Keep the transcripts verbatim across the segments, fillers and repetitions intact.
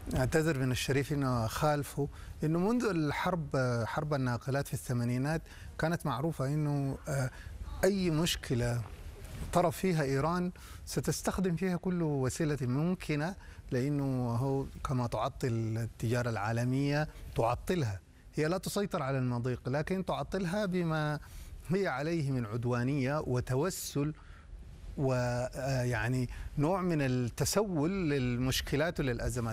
اعتذر من الشريف انه خالفه انه منذ الحرب حرب الناقلات في الثمانينات كانت معروفه انه اي مشكله طرف فيها ايران ستستخدم فيها كل وسيله ممكنه، لانه هو كما تعطل التجاره العالميه تعطلها. هي لا تسيطر على المضيق لكن تعطلها بما هي عليه من عدوانيه وتوسل ويعني نوع من التسول للمشكلات وللأزمات.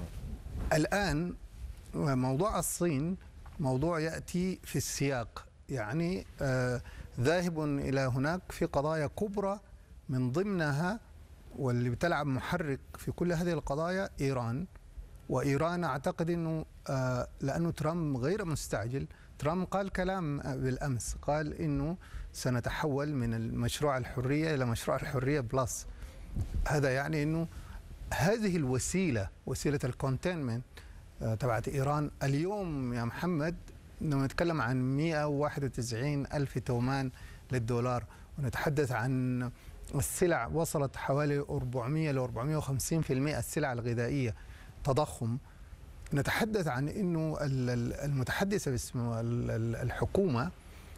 الآن موضوع الصين موضوع يأتي في السياق، يعني آه ذاهب إلى هناك في قضايا كبرى من ضمنها واللي بتلعب محرك في كل هذه القضايا إيران. وإيران أعتقد أنه آه لأنه ترامب غير مستعجل. ترامب قال كلام بالأمس، قال أنه سنتحول من المشروع الحرية إلى مشروع الحرية بلس. هذا يعني أنه هذه الوسيلة وسيلة الكونتينمنت تبعت إيران اليوم يا محمد لما نتكلم عن مئة وواحد وتسعين ألف تومان للدولار، ونتحدث عن السلع وصلت حوالي أربعمئة إلى أربعمئة وخمسين بالمئة السلع الغذائية تضخم. نتحدث عن أنه المتحدثة باسم الحكومة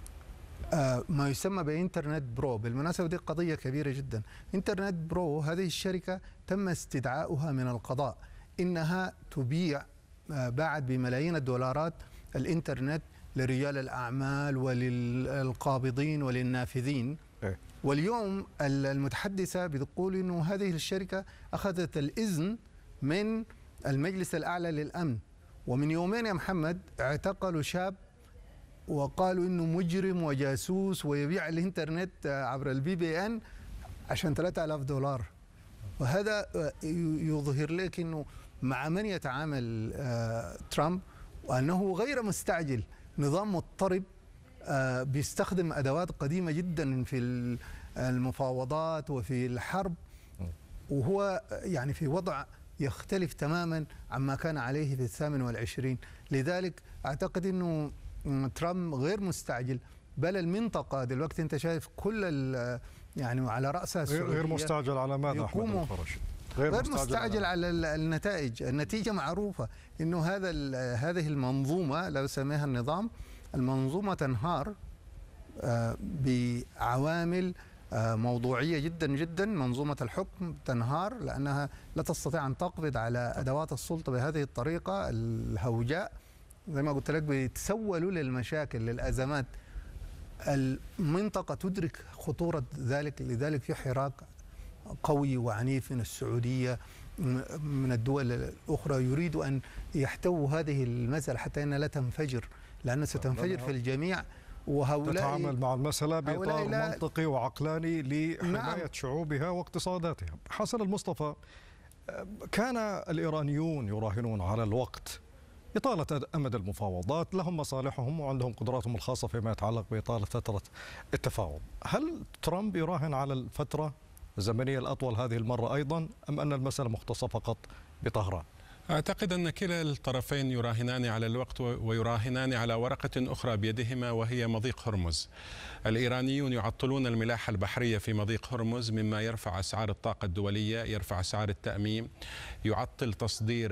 ما يسمى بإنترنت برو. بالمناسبة دي قضية كبيرة جدا. إنترنت برو هذه الشركة تم استدعاؤها من القضاء إنها تبيع بعد بملايين الدولارات الإنترنت لرجال الأعمال وللقابضين وللنافذين. واليوم المتحدثة بتقول إنه هذه الشركة أخذت الإذن من المجلس الأعلى للأمن. ومن يومين يا محمد اعتقلوا شاب وقالوا انه مجرم وجاسوس ويبيع الانترنت عبر البي بي ان عشان ثلاثة آلاف دولار. وهذا يظهر لك انه مع من يتعامل ترامب وانه غير مستعجل، نظام مضطرب بيستخدم ادوات قديمه جدا في المفاوضات وفي الحرب، وهو يعني في وضع يختلف تماما عما كان عليه في الثامن والعشرين. لذلك اعتقد انه ترامب غير مستعجل، بل المنطقة دلوقتي أنت شايف كل يعني على رأسها السعودية. غير مستعجل على ماذا أحمد الفرج؟ غير, غير مستعجل, مستعجل على, على النتائج. النتيجة معروفة إنه هذا هذه المنظومة لو سميها النظام، المنظومة تنهار بعوامل موضوعية جدا جدا. منظومة الحكم تنهار لأنها لا تستطيع أن تقبض على أدوات السلطة بهذه الطريقة الهوجاء. زي ما قلت لك بيتسولوا للمشاكل للأزمات. المنطقة تدرك خطورة ذلك، لذلك في حراك قوي وعنيف من السعودية من الدول الأخرى يريد أن يحتووا هذه المسألة حتى أنها لا تنفجر، لأنها ستنفجر في الجميع. وهؤلاء تتعامل مع المسألة بإطار منطقي وعقلاني لحماية نعم. شعوبها واقتصاداتها. حسن المصطفى، كان الإيرانيون يراهنون على الوقت، إطالة أمد المفاوضات، لهم مصالحهم وعندهم قدراتهم الخاصة فيما يتعلق بإطالة فترة التفاوض. هل ترامب يراهن على الفترة الزمنية الأطول هذه المرة أيضا، أم أن المسألة مختصة فقط بطهران؟ أعتقد أن كلا الطرفين يراهنان على الوقت ويراهنان على ورقة أخرى بيدهما وهي مضيق هرمز. الإيرانيون يعطلون الملاحة البحرية في مضيق هرمز مما يرفع أسعار الطاقة الدولية، يرفع أسعار التأمين، يعطل تصدير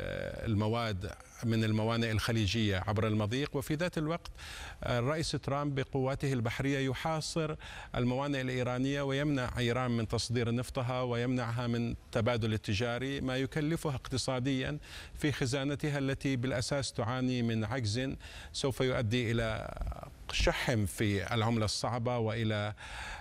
المواد من الموانئ الخليجية عبر المضيق. وفي ذات الوقت الرئيس ترامب بقواته البحرية يحاصر الموانئ الإيرانية ويمنع إيران من تصدير نفطها ويمنعها من التبادل التجاري، ما يكلفها اقتصاديا في خزانتها التي بالأساس تعاني من عجز سوف يؤدي إلى شح في العملة الصعبة وإلى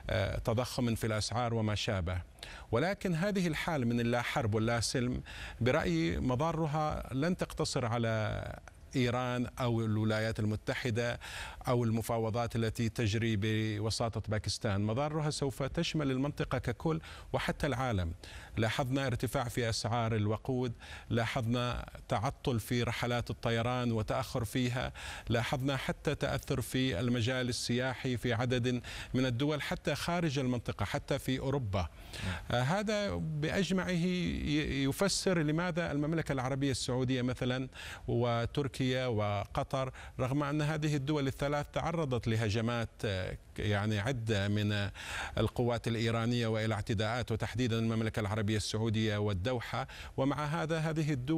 تضخم في الأسعار وما شابه. ولكن هذه الحال من اللا حرب واللا سلم برأيي مضارها لن تقتصر على إيران أو الولايات المتحدة أو المفاوضات التي تجري بوساطة باكستان. مضارها سوف تشمل المنطقة ككل وحتى العالم. لاحظنا ارتفاع في أسعار الوقود، لاحظنا تعطل في رحلات الطيران وتأخر فيها، لاحظنا حتى تأثر في المجال السياحي في عدد من الدول حتى خارج المنطقة، حتى في أوروبا. آه هذا بأجمعه يفسر لماذا المملكة العربية السعودية مثلا وتركيا وقطر، رغم أن هذه الدول الثلاث تعرضت لهجمات يعني عدة من القوات الإيرانية وإلى اعتداءات، وتحديدا المملكة العربية السعودية والدوحة، ومع هذا هذه الدول